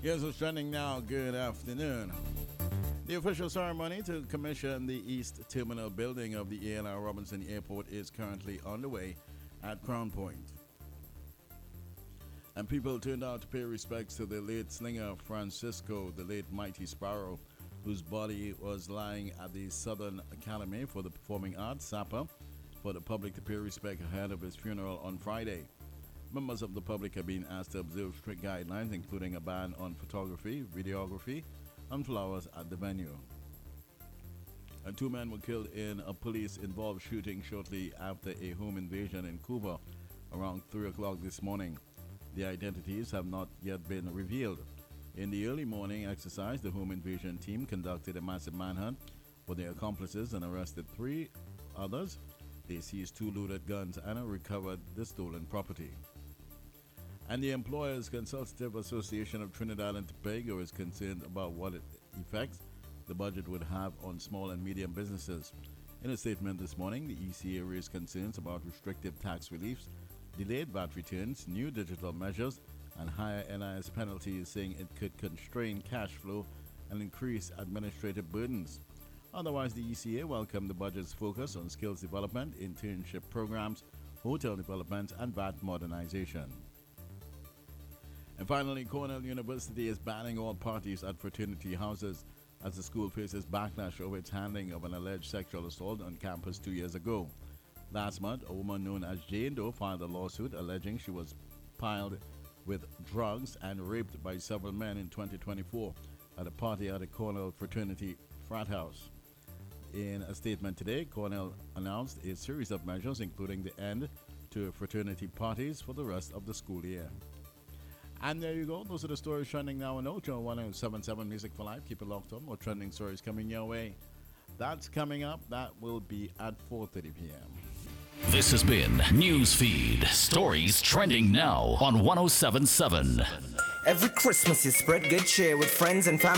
Here's what's trending now. Good afternoon. The official ceremony to commission the East Terminal building of the A&R Robinson Airport is currently underway at Crown Point. And people turned out to pay respects to the late slinger Francisco, the late Mighty Sparrow, whose body was lying at the Southern Academy for the Performing Arts, SAPA, for the public to pay respect ahead of his funeral on Friday. Members of the public have been asked to observe strict guidelines, including a ban on photography, videography, and flowers at the venue. And 2 men were killed in a police-involved shooting shortly after a home invasion in Cuba around 3 o'clock this morning. The identities have not yet been revealed. In the early morning exercise, the home invasion team conducted a massive manhunt for their accomplices and arrested 3 others. They seized 2 loaded guns and recovered the stolen property. And the Employers Consultative Association of Trinidad and Tobago is concerned about what effects the budget would have on small and medium businesses. In a statement this morning, the ECA raised concerns about restrictive tax reliefs, delayed VAT returns, new digital measures, and higher NIS penalties, saying it could constrain cash flow and increase administrative burdens. Otherwise, the ECA welcomed the budget's focus on skills development, internship programs, hotel development, and VAT modernization. And finally, Cornell University is banning all parties at fraternity houses as the school faces backlash over its handling of an alleged sexual assault on campus 2 years ago. Last month, a woman known as Jane Doe filed a lawsuit alleging she was piled with drugs and raped by several men in 2024 at a party at a Cornell fraternity frat house. In a statement today, Cornell announced a series of measures, including the end to fraternity parties for the rest of the school year. And there you go. Those are the stories trending now on Ocho 1077 Music for Life. Keep it locked on. More trending stories coming your way. That's coming up. That will be at 4:30 p.m. This has been Newsfeed. Stories trending now on 1077. Every Christmas you spread good cheer with friends and family.